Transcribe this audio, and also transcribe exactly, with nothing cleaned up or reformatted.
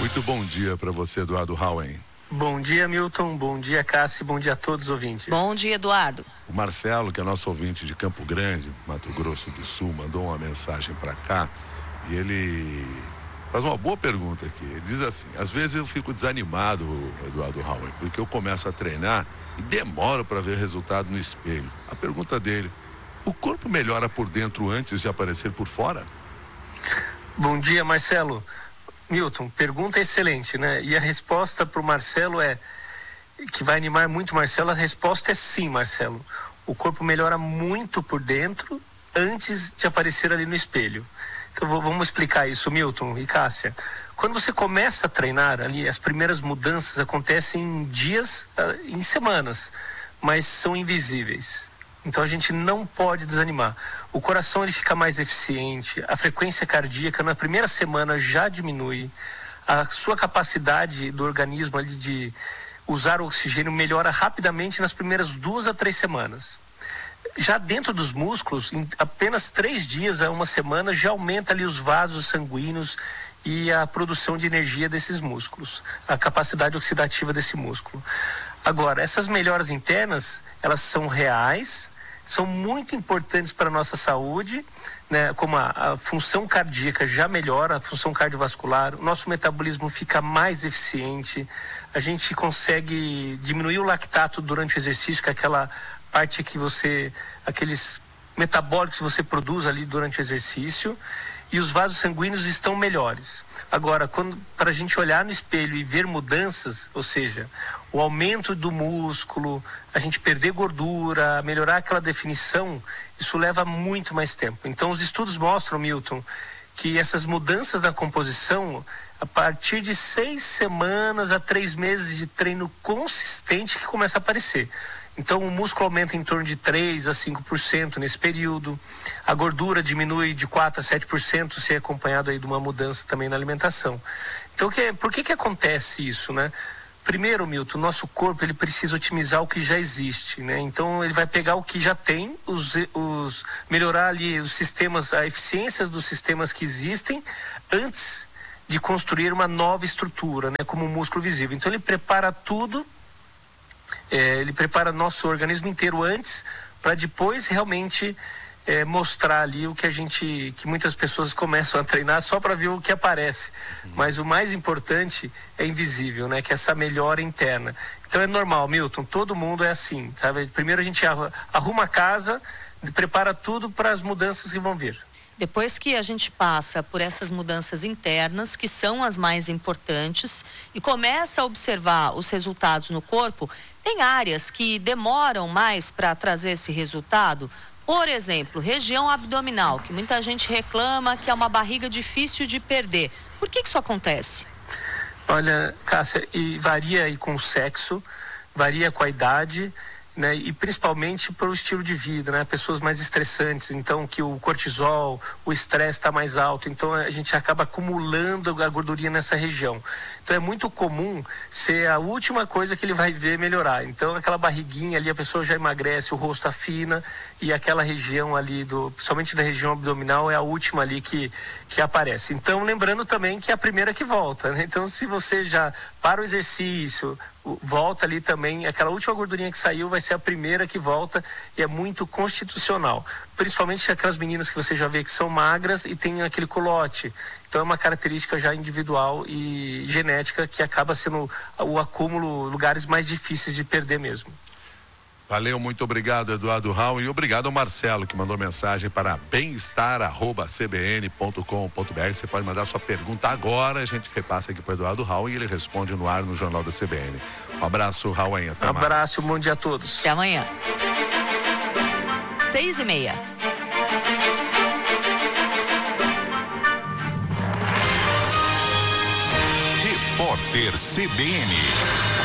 Muito bom dia para você, Eduardo Hauen. Bom dia, Milton. Bom dia, Cássio. Bom dia a todos os ouvintes. Bom dia, Eduardo. O Marcelo, que é nosso ouvinte de Campo Grande, Mato Grosso do Sul, mandou uma mensagem para cá e ele faz uma boa pergunta aqui. Ele diz assim: às vezes eu fico desanimado, Eduardo Hauen, porque eu começo a treinar e demoro para ver resultado no espelho. A pergunta dele: o corpo melhora por dentro antes de aparecer por fora? Bom dia, Marcelo. Milton, pergunta excelente, né? E a resposta para o Marcelo é, que vai animar muito o Marcelo, a resposta é sim, Marcelo. O corpo melhora muito por dentro antes de aparecer ali no espelho. Então vamos explicar isso, Milton e Cássia. Quando você começa a treinar ali, as primeiras mudanças acontecem em dias, em semanas, mas são invisíveis. Então a gente não pode desanimar. O coração ele fica mais eficiente, a frequência cardíaca na primeira semana já diminui, a sua capacidade do organismo ali de usar o oxigênio melhora rapidamente nas primeiras duas a três semanas. Já dentro dos músculos, em apenas três dias a uma semana, já aumenta ali os vasos sanguíneos e a produção de energia desses músculos, a capacidade oxidativa desse músculo. Agora, essas melhoras internas, elas são reais, são muito importantes para a nossa saúde, né? Como a, a função cardíaca já melhora, a função cardiovascular, o nosso metabolismo fica mais eficiente, a gente consegue diminuir o lactato durante o exercício, que é aquela parte que você, aqueles metabólicos que você produz ali durante o exercício, e os vasos sanguíneos estão melhores. Agora, quando para a gente olhar no espelho e ver mudanças, ou seja, o aumento do músculo, a gente perder gordura, melhorar aquela definição, isso leva muito mais tempo. Então, os estudos mostram, Milton, que essas mudanças na composição, a partir de seis semanas a três meses de treino consistente, que começa a aparecer. Então, o músculo aumenta em torno de três a cinco por cento nesse período. A gordura diminui de quatro a sete por cento, se é acompanhado aí de uma mudança também na alimentação. Então, que, por que que acontece isso, né? Primeiro, Milton, nosso corpo ele precisa otimizar o que já existe, né? Então, ele vai pegar o que já tem, os, os, melhorar ali os sistemas, a eficiência dos sistemas que existem, antes de construir uma nova estrutura, né? Como o músculo visível. Então, ele prepara tudo. É, ele prepara nosso organismo inteiro antes, para depois realmente é, mostrar ali o que a gente, que muitas pessoas começam a treinar só para ver o que aparece. Uhum. Mas o mais importante é invisível, né? Que é essa melhora interna. Então é normal, Milton, todo mundo é assim, sabe? Primeiro a gente arruma a casa, prepara tudo para as mudanças que vão vir. Depois que a gente passa por essas mudanças internas, que são as mais importantes, e começa a observar os resultados no corpo, tem áreas que demoram mais para trazer esse resultado. Por exemplo, região abdominal, que muita gente reclama que é uma barriga difícil de perder. Por que que isso acontece? Olha, Cássia, e varia aí com o sexo, varia com a idade, né, e principalmente pelo estilo de vida, né, pessoas mais estressantes, então que o cortisol, o estresse está mais alto, então a gente acaba acumulando a gordurinha nessa região. Então é muito comum ser a última coisa que ele vai ver melhorar. Então aquela barriguinha ali, a pessoa já emagrece, o rosto afina, e aquela região ali, do, principalmente da região abdominal, é a última ali que, que aparece. Então lembrando também que é a primeira que volta, né? Então se você já para o exercício, volta ali também, aquela última gordurinha que saiu vai ser a primeira que volta, e é muito constitucional, principalmente aquelas meninas que você já vê que são magras e tem aquele culote. Então é uma característica já individual e genética que acaba sendo o acúmulo, lugares mais difíceis de perder mesmo. Valeu, muito obrigado, Eduardo Hauen, e obrigado ao Marcelo, que mandou mensagem para bem-estar arroba c b n ponto com ponto b r. Você pode mandar sua pergunta agora, a gente repassa aqui para o Eduardo Hauen e ele responde no ar no Jornal da C B N. Um abraço, Hauen, até mais. Um abraço, bom dia a todos. Até amanhã. Seis e meia. Repórter C B N.